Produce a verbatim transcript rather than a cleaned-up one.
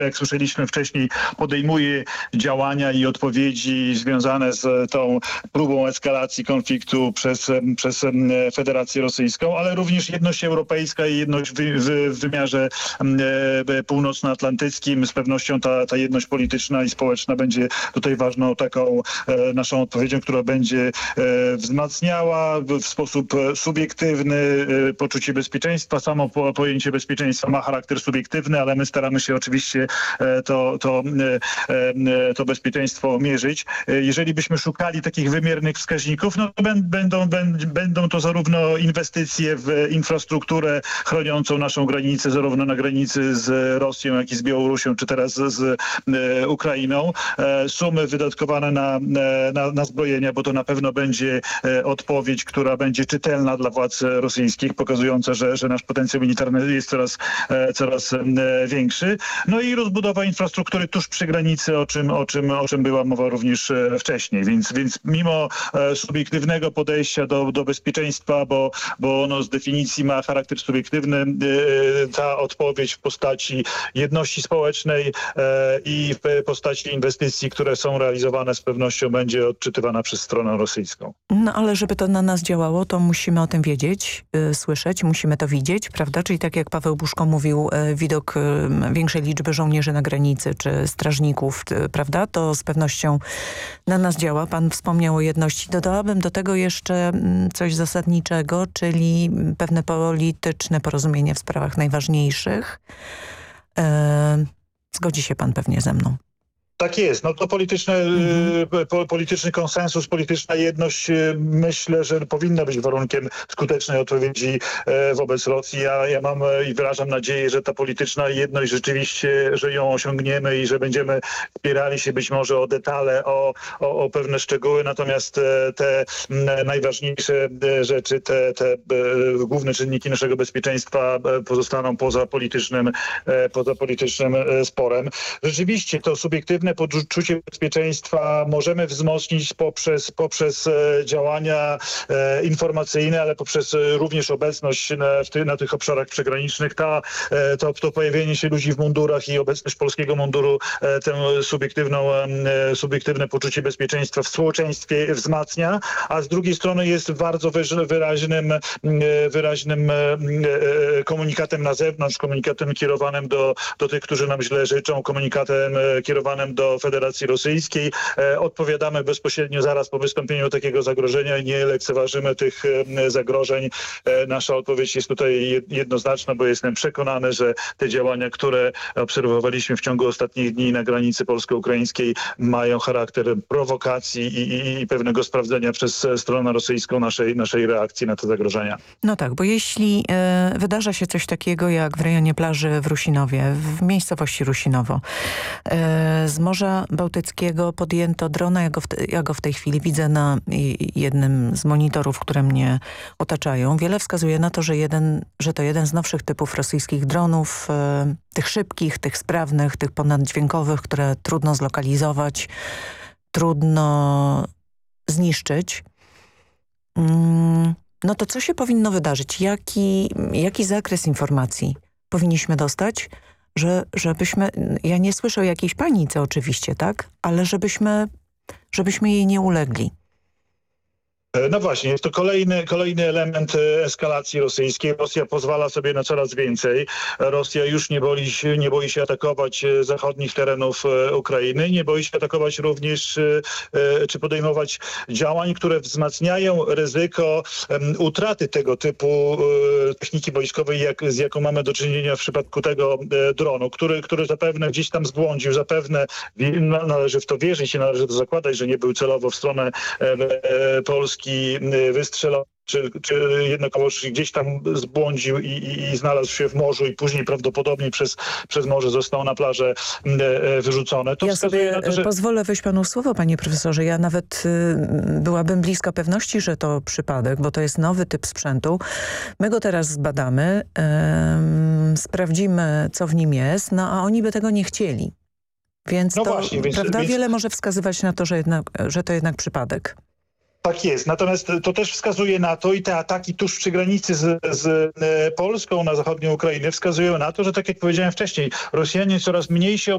jak słyszeliśmy wcześniej, podejmuje działania i odpowiedzi związane z tą próbą eskalacji konfliktu przez, przez Federację Rosyjską, ale również jedność europejska i jedność w, w, w wymiarze e, północnoatlantyckim. Z pewnością ta, ta jedność polityczna i społeczna będzie tutaj ważną taką e, naszą odpowiedzią, która będzie e, wzmacniała w sposób subiektywny e, poczucie bezpieczeństwa. Samo po, pojęcie bezpieczeństwa ma charakter subiektywny, ale my staramy się oczywiście e, to, to, e, to bezpieczeństwo mierzyć. E, jeżeli byśmy szukali takich wymiernych wskaźników, no to będą, będą, będą to zarówno inwestycje w infrastrukturę chroniącą naszą granicę, zarówno na granicy z Rosją, jak i z Białorusią, czy teraz z, z e, Ukrainą. E, sumy wydatkowane na, na, na zbrojenia, bo to na pewno będzie e, odpowiedź, która będzie czytelna dla władz rosyjskich, pokazująca, że, że nasz potencjał militarny jest coraz, e, coraz e, większy. No i rozbudowa infrastruktury tuż przy granicy, o czym, o czym, o czym była mowa również e, wcześniej. Więc, więc mimo e, subiektywnego podejścia do, do bezpieczeństwa, bo, bo ono z definicji ma charakter subiektywny, e, ta odpowiedź w postaci jedności społecznej e, i w postaci inwestycji, które są realizowane, z pewnością będzie odczytywana przez stronę rosyjską. No ale żeby to na nas działało, to musimy o tym wiedzieć, y, słyszeć, musimy to widzieć, prawda? Czyli tak jak Paweł Buszko mówił, y, widok y, większej liczby żołnierzy na granicy czy strażników, y, prawda? To z pewnością na nas działa. Pan wspomniał o jedności. Dodałabym do tego jeszcze y, coś zasadniczego, czyli pewne polityczne porozumienie w sprawach najważniejszych. Y, zgodzi się pan pewnie ze mną. Tak jest. No to polityczne, mhm. po, polityczny konsensus, polityczna jedność myślę, że powinna być warunkiem skutecznej odpowiedzi e, wobec Rosji. Ja, ja mam e, i wyrażam nadzieję, że ta polityczna jedność rzeczywiście, że ją osiągniemy i że będziemy spierali się być może o detale, o, o, o pewne szczegóły. Natomiast e, te m, najważniejsze e, rzeczy, te, te e, główne czynniki naszego bezpieczeństwa e, pozostaną poza politycznym, e, poza politycznym e, sporem. Rzeczywiście to subiektywne poczucie bezpieczeństwa możemy wzmocnić poprzez, poprzez e, działania e, informacyjne, ale poprzez e, również obecność na, w ty, na tych obszarach przygranicznych. Ta, e, to, to pojawienie się ludzi w mundurach i obecność polskiego munduru e, tę subiektywną, e, subiektywne poczucie bezpieczeństwa w społeczeństwie wzmacnia, a z drugiej strony jest bardzo wyraźnym, wyraźnym e, e, komunikatem na zewnątrz, komunikatem kierowanym do, do tych, którzy nam źle życzą, komunikatem e, kierowanym do Federacji Rosyjskiej. E, odpowiadamy bezpośrednio zaraz po wystąpieniu takiego zagrożenia i nie lekceważymy tych e, zagrożeń. E, nasza odpowiedź jest tutaj jednoznaczna, bo jestem przekonany, że te działania, które obserwowaliśmy w ciągu ostatnich dni na granicy polsko-ukraińskiej, mają charakter prowokacji i, i, i pewnego sprawdzenia przez stronę rosyjską naszej, naszej reakcji na te zagrożenia. No tak, bo jeśli e, wydarza się coś takiego jak w rejonie plaży w Rusinowie, w miejscowości Rusinowo, e, z Morza Bałtyckiego podjęto drona, ja go, w te, ja go w tej chwili widzę na jednym z monitorów, które mnie otaczają. Wiele wskazuje na to, że, jeden, że to jeden z nowszych typów rosyjskich dronów, e, tych szybkich, tych sprawnych, tych ponaddźwiękowych, które trudno zlokalizować, trudno zniszczyć. Mm, no to co się powinno wydarzyć? Jaki, jaki zakres informacji powinniśmy dostać? Że, żebyśmy, ja nie słyszę o jakiejś panice oczywiście, tak? Ale żebyśmy, żebyśmy jej nie ulegli. No właśnie, jest to kolejny, kolejny element eskalacji rosyjskiej. Rosja pozwala sobie na coraz więcej. Rosja już nie boi się, nie boi się atakować zachodnich terenów Ukrainy, nie boi się atakować również czy podejmować działań, które wzmacniają ryzyko utraty tego typu techniki wojskowej, jak, z jaką mamy do czynienia w przypadku tego dronu, który, który zapewne gdzieś tam zbłądził, zapewne należy w to wierzyć i należy to zakładać, że nie był celowo w stronę Polski wystrzelał, czy, czy jednakowoż gdzieś tam zbłądził i, i, i znalazł się w morzu i później prawdopodobnie przez, przez morze został na plażę e, wyrzucony. To ja sobie na to, że... pozwolę wejść panu słowo, panie profesorze. Ja nawet y, byłabym bliska pewności, że to przypadek, bo to jest nowy typ sprzętu. My go teraz zbadamy, y, sprawdzimy, co w nim jest, no a oni by tego nie chcieli. Więc no to, właśnie, więc, prawda, więc... wiele może wskazywać na to, że, jednak, że to jednak przypadek. Tak jest. Natomiast to też wskazuje na to i te ataki tuż przy granicy z, z Polską na zachodnią Ukrainę wskazują na to, że tak jak powiedziałem wcześniej, Rosjanie coraz mniej się